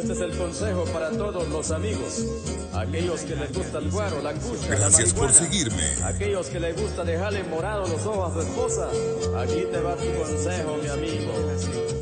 Este es el consejo para todos los amigos. Aquellos que les gusta el guaro, la cucha, la Gracias por marihuana. seguirme. Aquellos que les gusta dejarle morados los ojos a su esposa. Aquí te va tu consejo, mi amigo.